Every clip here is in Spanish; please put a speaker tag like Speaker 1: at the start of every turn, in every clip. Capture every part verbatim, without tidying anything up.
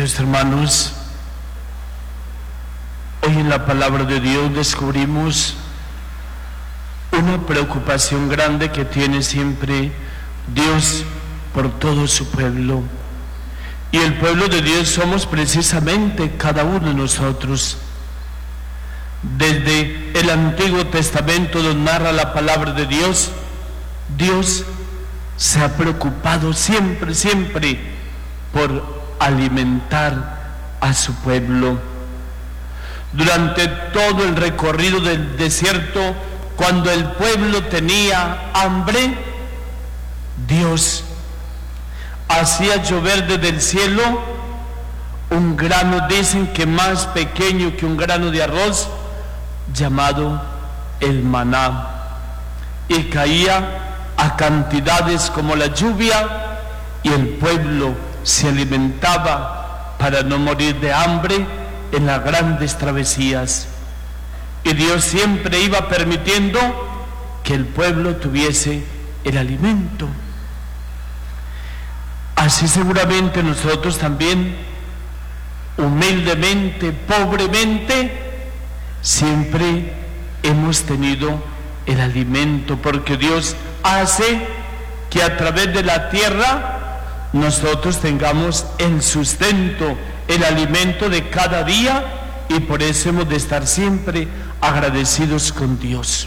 Speaker 1: Queridos hermanos, hoy en la palabra de Dios descubrimos una preocupación grande que tiene siempre Dios por todo su pueblo. Y el pueblo de Dios somos precisamente cada uno de nosotros. Desde el Antiguo Testamento, donde narra la palabra de Dios, Dios se ha preocupado siempre, siempre por alimentar a su pueblo. Durante todo el recorrido del desierto, cuando el pueblo tenía hambre, Dios hacía llover desde el cielo un grano, dicen que más pequeño que un grano de arroz, llamado el maná, y caía a cantidades como la lluvia, y el pueblo se alimentaba para no morir de hambre en las grandes travesías. Y Dios siempre iba permitiendo que el pueblo tuviese el alimento. Así seguramente nosotros también, humildemente, pobremente, siempre hemos tenido el alimento, porque Dios hace que a través de la tierra nosotros tengamos el sustento, el alimento de cada día, y por eso hemos de estar siempre agradecidos con Dios.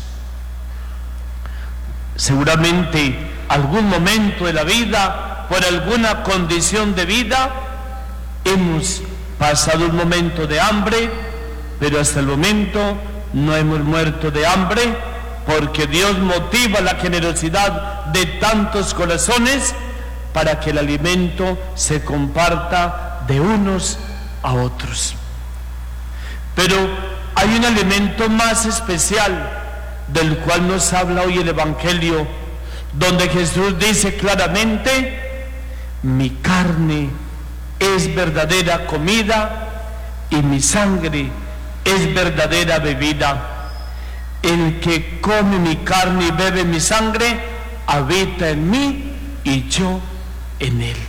Speaker 1: Seguramente algún momento de la vida, por alguna condición de vida, hemos pasado un momento de hambre, pero hasta el momento no hemos muerto de hambre, porque Dios motiva la generosidad de tantos corazones para que el alimento se comparta de unos a otros. Pero hay un alimento más especial del cual nos habla hoy el Evangelio, donde Jesús dice claramente: mi carne es verdadera comida y mi sangre es verdadera bebida. El que come mi carne y bebe mi sangre habita en mí y yo en él.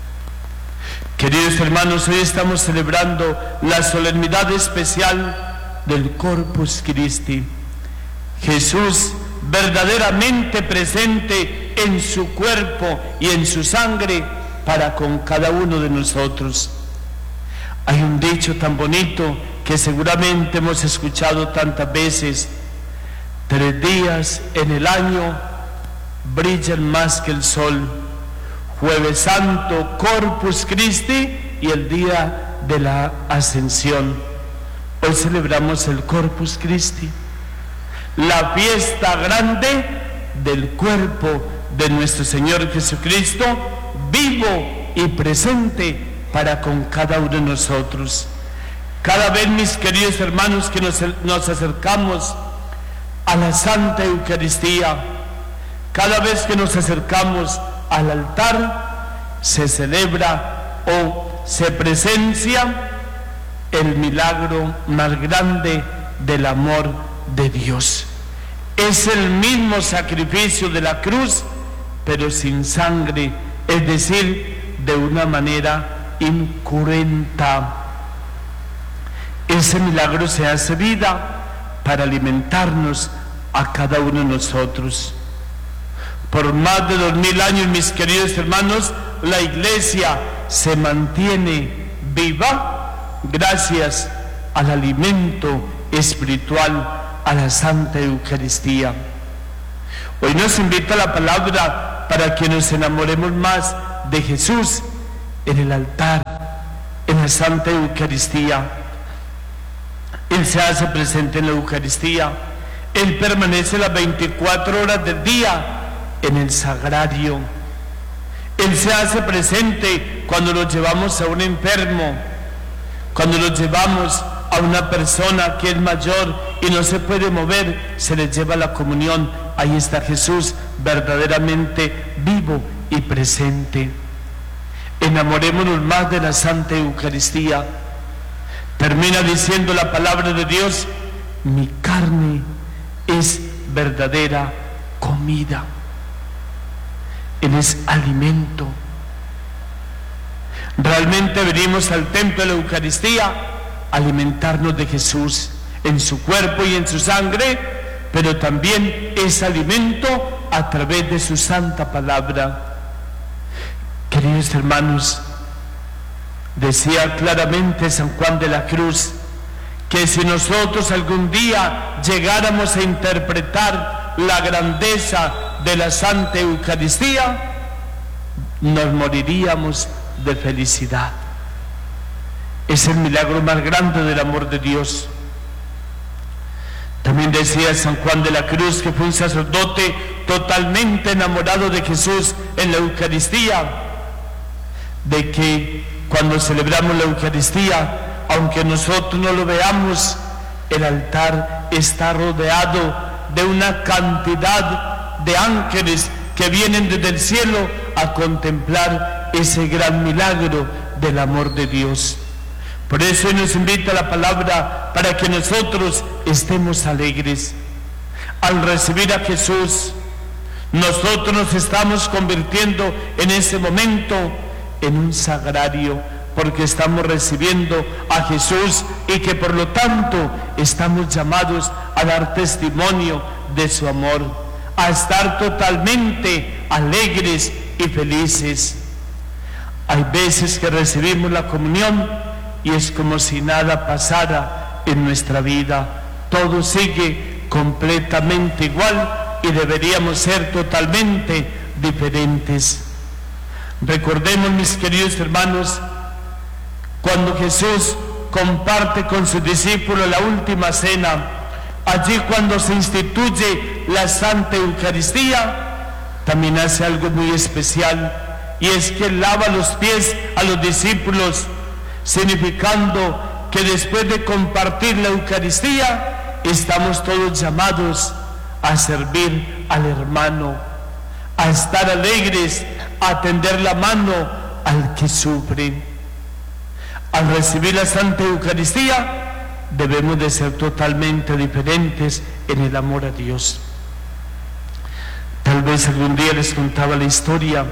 Speaker 1: Queridos hermanos, hoy estamos celebrando la solemnidad especial del Corpus Christi. Jesús verdaderamente presente en su cuerpo y en su sangre para con cada uno de nosotros. Hay un dicho tan bonito que seguramente hemos escuchado tantas veces: tres días en el año brillan más que el sol: Jueves Santo, Corpus Christi, y el día de la Ascensión. Hoy celebramos el Corpus Christi, la fiesta grande del cuerpo de nuestro Señor Jesucristo, vivo y presente para con cada uno de nosotros. Cada vez, mis queridos hermanos, que nos, nos acercamos a la Santa Eucaristía, cada vez que nos acercamos al altar, se celebra o se presencia el milagro más grande del amor de Dios. Es el mismo sacrificio de la cruz, pero sin sangre, es decir, de una manera incruenta. Ese milagro se hace vida para alimentarnos a cada uno de nosotros. Por más de dos mil años, mis queridos hermanos, la Iglesia se mantiene viva gracias al alimento espiritual, a la Santa Eucaristía. Hoy nos invita la palabra para que nos enamoremos más de Jesús en el altar, en la Santa Eucaristía. Él se hace presente en la Eucaristía. Él permanece las veinticuatro horas del día en el sagrario. Él se hace presente cuando lo llevamos a un enfermo, cuando lo llevamos a una persona que es mayor y no se puede mover, se le lleva la comunión. Ahí está Jesús verdaderamente vivo y presente. Enamorémonos más de la Santa Eucaristía. Termina diciendo la palabra de Dios: mi carne es verdadera comida. Él es alimento. Realmente venimos al templo de la Eucaristía a alimentarnos de Jesús en su cuerpo y en su sangre, pero también es alimento a través de su santa palabra. Queridos hermanos, decía claramente San Juan de la Cruz que si nosotros algún día llegáramos a interpretar la grandeza de la Santa Eucaristía, nos moriríamos de felicidad. Es el milagro más grande del amor de Dios. También decía San Juan de la Cruz que fue un sacerdote totalmente enamorado de Jesús en la Eucaristía, de que cuando celebramos la Eucaristía, aunque nosotros no lo veamos, el altar está rodeado de una cantidad de ángeles que vienen desde el cielo a contemplar ese gran milagro del amor de Dios. Por eso hoy nos invita la palabra para que nosotros estemos alegres. Al recibir a Jesús, nosotros nos estamos convirtiendo en ese momento en un sagrario, porque estamos recibiendo a Jesús y que por lo tanto estamos llamados a dar testimonio de su amor, a estar totalmente alegres y felices. Hay veces que recibimos la comunión y es como si nada pasara en nuestra vida. Todo sigue completamente igual y deberíamos ser totalmente diferentes. Recordemos, mis queridos hermanos, cuando Jesús comparte con sus discípulos la última cena, allí cuando se instituye la Santa Eucaristía, también hace algo muy especial, y es que lava los pies a los discípulos, significando que después de compartir la Eucaristía, estamos todos llamados a servir al hermano, a estar alegres, a tender la mano al que sufre. Al recibir la Santa Eucaristía, debemos de ser totalmente diferentes en el amor a Dios. Tal vez algún día les contaba la historia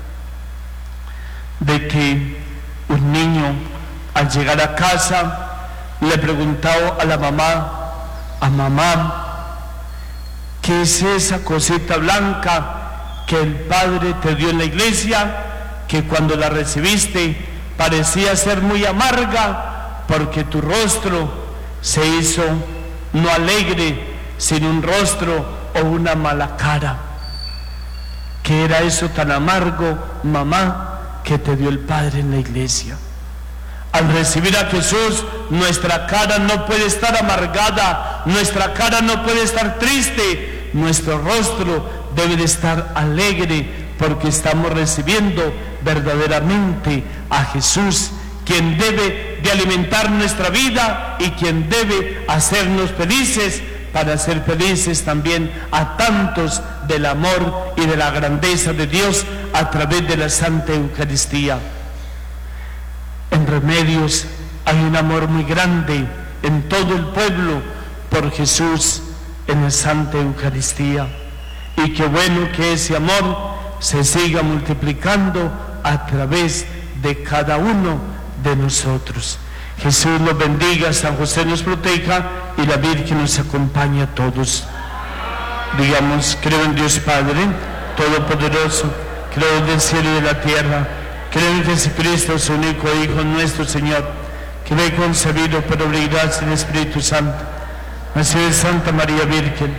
Speaker 1: de que un niño, al llegar a casa, le preguntaba a la mamá, a mamá, ¿qué es esa cosita blanca que el Padre te dio en la iglesia, que cuando la recibiste parecía ser muy amarga, porque tu rostro se hizo no alegre, sino un rostro o una mala cara? ¿Qué era eso tan amargo, mamá, que te dio el Padre en la iglesia? Al recibir a Jesús, nuestra cara no puede estar amargada, nuestra cara no puede estar triste, nuestro rostro debe de estar alegre, porque estamos recibiendo verdaderamente a Jesús, quien debe de alimentar nuestra vida y quien debe hacernos felices, para ser felices también a tantos del amor y de la grandeza de Dios a través de la Santa Eucaristía. En Remedios hay un amor muy grande en todo el pueblo por Jesús en la Santa Eucaristía, y qué bueno que ese amor se siga multiplicando a través de cada uno de nosotros. Jesús los bendiga, San José nos proteja y la Virgen nos acompañe a todos. Digamos, creo en Dios Padre Todopoderoso, creo en el cielo y de la tierra, creo en Jesucristo, su único Hijo, nuestro Señor, que fue concebido por obra y gracia del Espíritu Santo, nació de Santa María Virgen,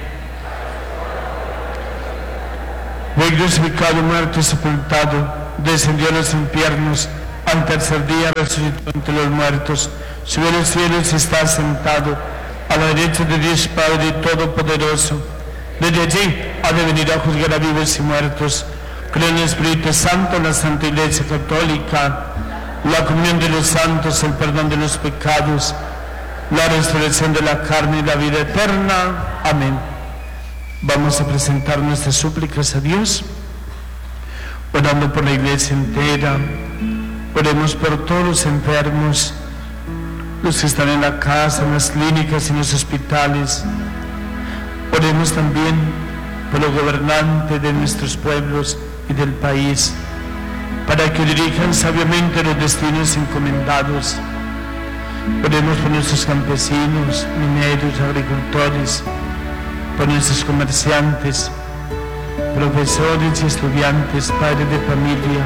Speaker 1: fue crucificado, muerto y sepultado, descendió a los infiernos, al tercer día resucitó entre los muertos, subió a los cielos y está sentado a la derecha de Dios Padre Todopoderoso. Desde allí ha de venir a juzgar a vivos y muertos. Creo en el Espíritu Santo, en la Santa Iglesia Católica, la comunión de los santos, el perdón de los pecados, la resurrección de la carne y la vida eterna. Amén. Vamos a presentar nuestras súplicas a Dios, orando por la Iglesia entera. Oremos por todos los enfermos, los que están en la casa, en las clínicas y en los hospitales. Oremos también por los gobernantes de nuestros pueblos y del país, para que dirijan sabiamente los destinos encomendados. Oremos por nuestros campesinos, mineros, agricultores, por nuestros comerciantes, profesores y estudiantes, padres de familia.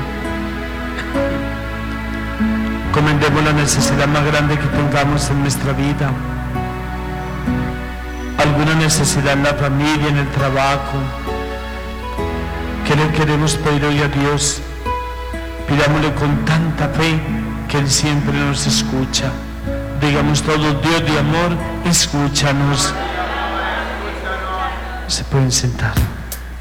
Speaker 1: Comendemos la necesidad más grande que tengamos en nuestra vida. Alguna necesidad en la familia, en el trabajo. ¿Qué le queremos pedir hoy a Dios? Pidámosle con tanta fe que Él siempre nos escucha. Digamos todos: Dios de amor, escúchanos. Se pueden sentar.